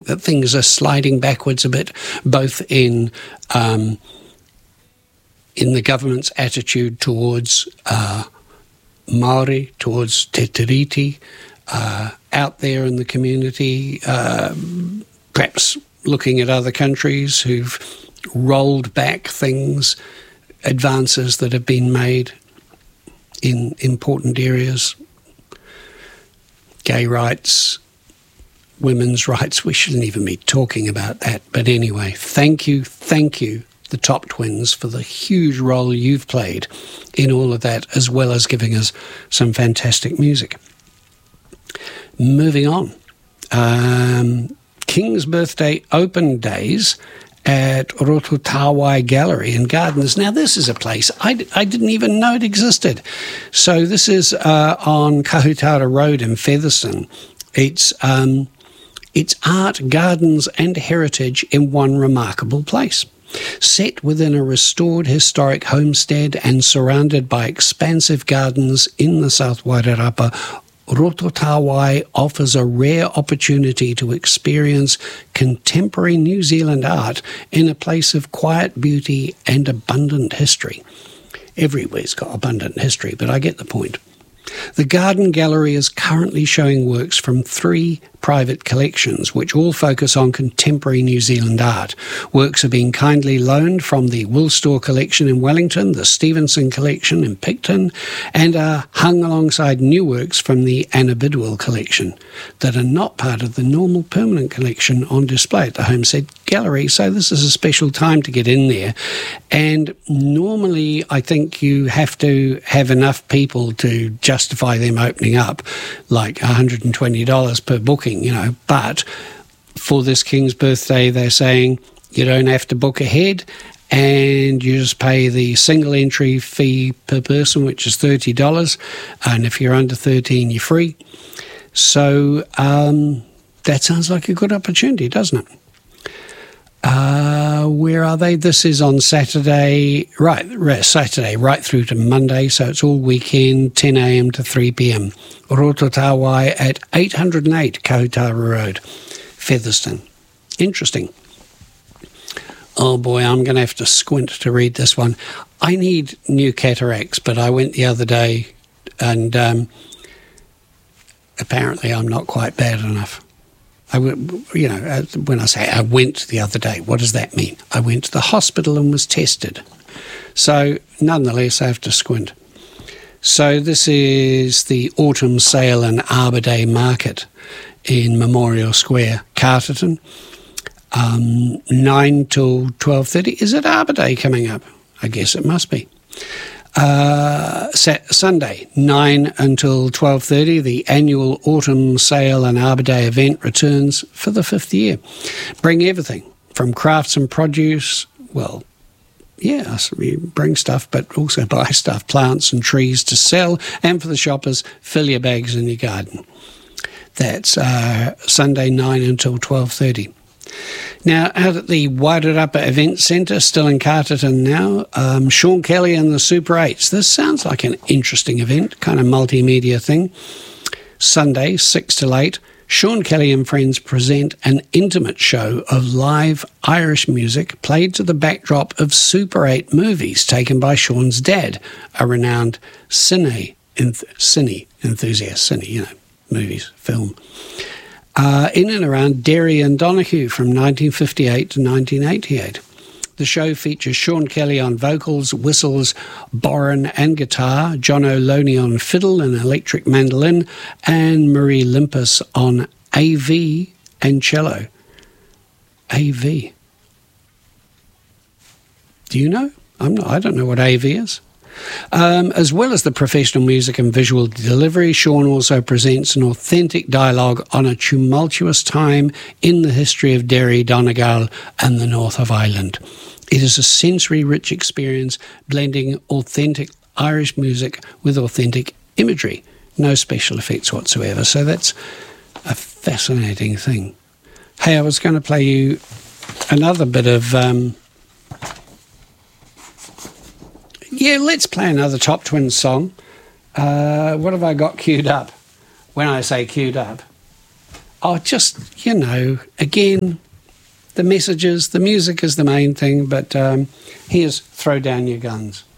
that things are sliding backwards a bit, both in the government's attitude towards Māori, towards Te Tiriti, out there in the community, perhaps looking at other countries who've rolled back things, advances that have been made in important areas, gay rights, women's rights. We shouldn't even be talking about that. But anyway, thank you, the Top Twins, for the huge role you've played in all of that, as well as giving us some fantastic music. Moving on. King's Birthday Open Days at Rototawai Gallery in Gardens. Now, this is a place I didn't even know it existed. So this is on Kahutara Road in Featherston. It's art, gardens and heritage in one remarkable place. Set within a restored historic homestead and surrounded by expansive gardens in the South Wairarapa, Rototawai offers a rare opportunity to experience contemporary New Zealand art in a place of quiet beauty and abundant history. Everywhere's got abundant history, but I get the point. The Garden Gallery is currently showing works from 3 private collections, which all focus on contemporary New Zealand art. Works are being kindly loaned from the Woolstore collection in Wellington, the Stevenson collection in Picton, and are hung alongside new works from the Anna Bidwell collection that are not part of the normal permanent collection on display at the Homestead Gallery. So this is a special time to get in there. And normally I think you have to have enough people to justify them opening up, like $120 per booking, but for this King's Birthday, they're saying you don't have to book ahead and you just pay the single entry fee per person, which is $30, and if you're under 13, you're free. So that sounds like a good opportunity, doesn't it? Where are they? This is on Saturday, Saturday right through to Monday, so it's all weekend, 10 a.m. to 3 p.m. Rototawai at 808 Kahutara Road, Featherston. Interesting. Oh boy, I'm going to have to squint to read this one. I need new cataracts, but I went the other day and apparently I'm not quite bad enough. When I say I went the other day, what does that mean? I went to the hospital and was tested. So, nonetheless, I have to squint. So, this is the Autumn Sale and Arbor Day Market in Memorial Square, Carterton, 9 till 12:30. Is it Arbor Day coming up? I guess it must be. Sunday, 9 until 12:30, the annual Autumn Sale and Arbor Day event returns for the 5th year. Bring everything from crafts and produce, bring stuff, but also buy stuff, plants and trees to sell, and for the shoppers, fill your bags in your garden. That's Sunday, 9 until 12:30. Now, out at the Wairarapa Event Centre, still in Carterton now, Sean Kelly and the Super 8s. This sounds like an interesting event, kind of multimedia thing. Sunday, 6 till 8, Sean Kelly and friends present an intimate show of live Irish music played to the backdrop of Super 8 movies taken by Sean's dad, a renowned cine enthusiast, movies, film. In and around Derry and Donoghue from 1958 to 1988. The show features Sean Kelly on vocals, whistles, bodhrán and guitar, John O'Loney on fiddle and electric mandolin, and Marie Limpus on AV and cello. AV. Do you know? I don't know what AV is. As well as the professional music and visual delivery, Sean also presents an authentic dialogue on a tumultuous time in the history of Derry, Donegal and the north of Ireland. It is a sensory-rich experience blending authentic Irish music with authentic imagery. No special effects whatsoever. So that's a fascinating thing. Hey, I was going to play you another bit of... let's play another Top Twins song. What have I got queued up? When I say queued up, are just, again, the messages, the music is the main thing, but here's Throw Down Your Guns.